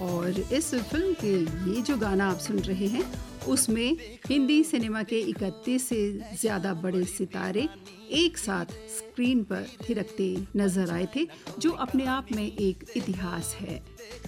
और इस फिल्म के ये जो गाना आप सुन रहे हैं उसमें हिंदी सिनेमा के 31 से ज़्यादा बड़े सितारे एक साथ स्क्रीन पर थिरकते नजर आए थे, जो अपने आप में एक इतिहास है।